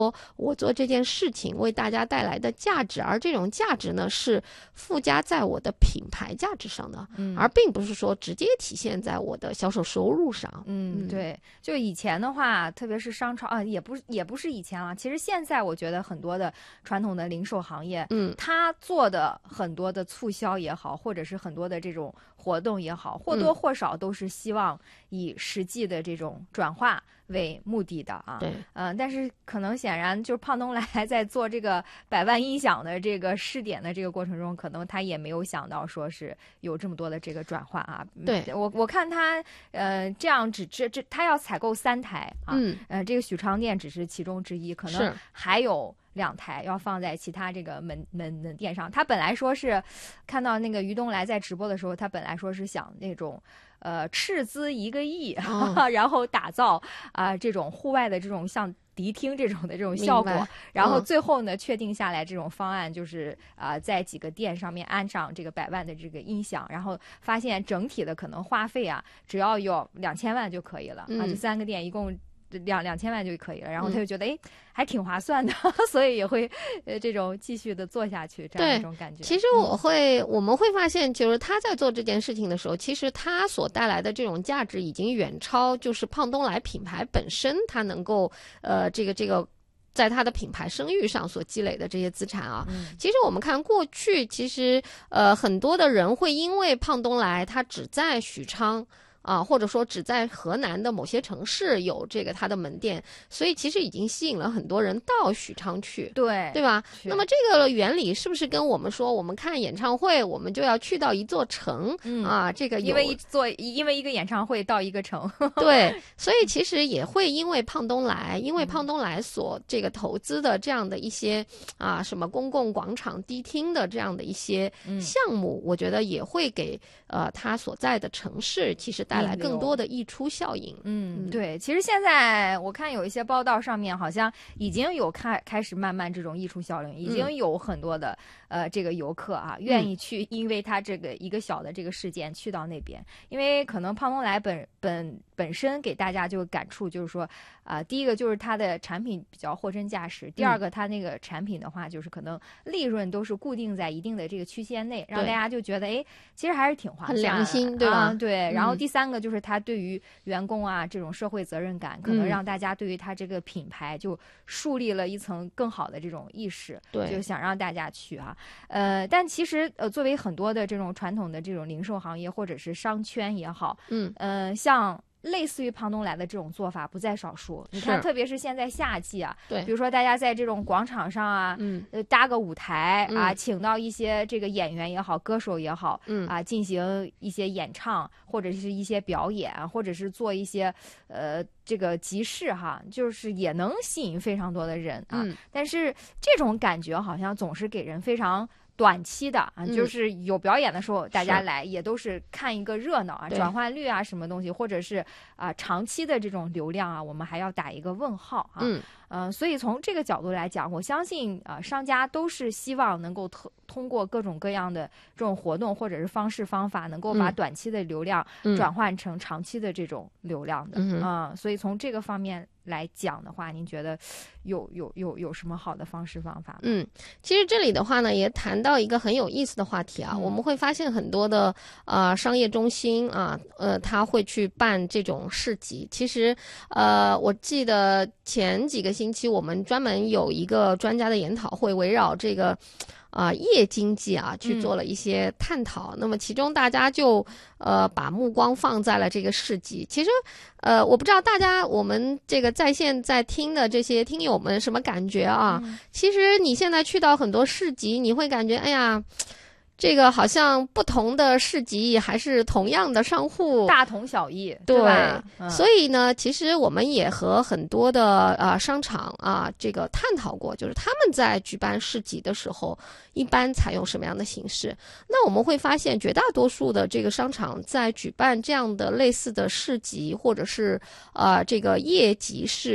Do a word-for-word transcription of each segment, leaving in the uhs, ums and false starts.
我做这件事情为大家带来的价值，而这种价值呢是附加在我的品牌价值上的，嗯、而并不是说直接体现在我的销售收入上。 嗯，对，就以前的话，特别是商超啊，也不是也不是以前了，其实现在我觉得很多的传统的零售行业， 嗯， 它做的很多的促销也好，或者是很多的这种活动也好，或多或少都是希望以实际的这种转化为目的的啊。 对， 嗯、呃，但是可能显然就是胖东来在做这个百万音响的这个试点的这个过程中，可能他也没有想到说是有这么多的这个转化啊。 对， 我我看他呃这样只这这他要采购三台啊， 嗯， 呃这个许昌店只是其中之一，可能还有两台要放在其他这个门门门店上。他本来说是看到那个于东来在直播的时候，他本来说是想那种呃斥资一个亿，哦、然后打造啊、呃、这种户外的这种像迪厅这种的这种效果，然后最后呢、嗯、确定下来这种方案就是啊、呃、在几个店上面安上这个百万的这个音响，然后发现整体的可能花费啊只要有两千万就可以了、嗯、啊，这三个店一共两两千万就可以了，然后他就觉得哎、嗯、还挺划算的，所以也会呃这种继续的做下去，这样一种感觉。 其实我会、嗯、我们会发现，就是他在做这件事情的时候，其实他所带来的这种价值已经远超就是胖东来品牌本身，它能够呃这个这个。在他的品牌声誉上所积累的这些资产啊， 嗯、 其实我们看过去，其实呃很多的人会因为胖东来他只在许昌。啊，或者说只在河南的某些城市有这个它的门店，所以其实已经吸引了很多人到许昌去， 对对吧？那么这个原理是不是跟我们说，我们看演唱会，我们就要去到一座城、 嗯、 啊？这个有因为一座因为一个演唱会到一个城， 对，所以其实也会因为胖东来，因为胖东来所这个投资的这样的一些啊什么公共广场、迪厅的这样的一些项目，嗯、我觉得也会给呃他所在的城市其实带来更多的溢出效应。 嗯，对，其实现在我看有一些报道上面好像已经有开开始慢慢这种溢出效应，已经有很多的、嗯、呃这个游客啊愿意去，因为他这个一个小的这个事件去到那边，因为可能胖东来本本本身给大家就感触就是说啊、呃，第一个就是它的产品比较货真价实，第二个它那个产品的话就是可能利润都是固定在一定的这个区间内，让大家就觉得哎，其实还是挺划算的， 很良心，对吧？ 啊、对，然后第三。三个就是他对于员工啊这种社会责任感，可能让大家对于他这个品牌就树立了一层更好的这种意识， 对， 就想让大家去啊，呃，但其实呃，作为很多的这种传统的这种零售行业或者是商圈也好， 嗯， 呃，像。类似于胖东来的这种做法不在少数，你看，特别是现在夏季啊， 对， 比如说大家在这种广场上啊， 嗯， 呃，搭个舞台、 嗯、 啊，请到一些这个演员也好，歌手也好， 嗯啊，进行一些演唱或者是一些表演，或者是做一些呃这个集市哈，就是也能吸引非常多的人啊。 嗯、 但是这种感觉好像总是给人非常。短期的啊， 嗯、 就是有表演的时候，大家来也都是看一个热闹啊，转换率啊，什么东西，或者是啊长期的这种流量啊，我们还要打一个问号啊。 嗯， 呃，所以从这个角度来讲，我相信啊、呃，商家都是希望能够通通过各种各样的这种活动或者是方式方法，能够把短期的流量转换成长期的这种流量的啊、 嗯呃。所以从这个方面来讲的话，您觉得有有有有什么好的方式方法吗？ 嗯，其实这里的话呢，也谈到一个很有意思的话题啊，嗯、我们会发现很多的呃商业中心啊，呃，他会去办这种市集。其实呃，我记得前几个星期我们专门有一个专家的研讨会，围绕这个。啊、呃，夜经济啊，去做了一些探讨。嗯、那么其中大家就呃把目光放在了这个市集。其实呃，我不知道大家我们这个在线在听的这些听友们什么感觉啊？ 嗯、 其实你现在去到很多市集，你会感觉哎呀。这个好像不同的市集还是同样的商户， 大同小异， 对吧？嗯、 所以呢，其实我们也和很多的啊、呃、商场啊这个探讨过，就是他们在举办市集的时候，一般采用什么样的形式？那我们会发现，绝大多数的这个商场在举办这样的类似的市集，或者是啊、呃、这个夜集市。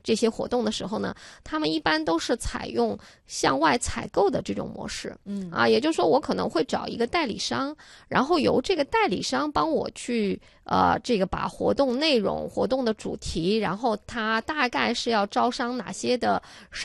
这些活动的时候呢，他们一般都是采用向外采购的这种模式。 嗯啊，也就是说我可能会找一个代理商，然后由这个代理商帮我去呃这个把活动内容、活动的主题，然后他大概是要招商哪些的商